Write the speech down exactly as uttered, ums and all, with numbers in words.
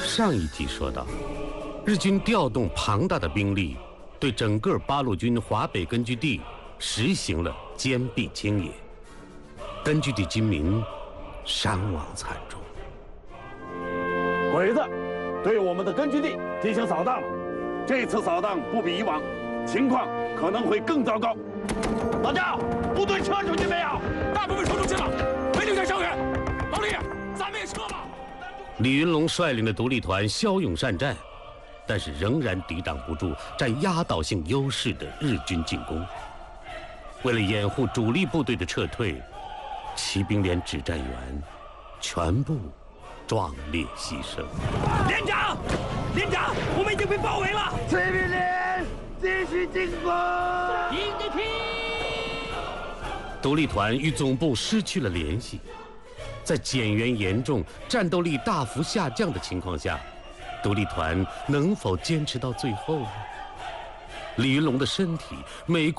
上一集说到，日军调动庞大的兵力，对整个八路军华北根据地实行了坚壁清野，根据地军民伤亡惨重。 鬼子对我们的根据地进行扫荡，这次扫荡不比以往，情况可能会更糟糕。老赵，部队撤出去没有？ 大部分撤出去了，没留下伤员。老李，咱们也撤吧。 李云龙率领的独立团骁勇善战，但是仍然抵挡不住占压倒性优势的日军进攻。为了掩护主力部队的撤退，骑兵连指战员全部壮烈牺牲。 连长，连长，我们已经被包围了！ 催命连，继续进攻！ 迎敌拼！ 独立团与总部失去了联系，在减员严重、战斗力大幅下降的情况下，独立团能否坚持到最后呢？李云龙的身体每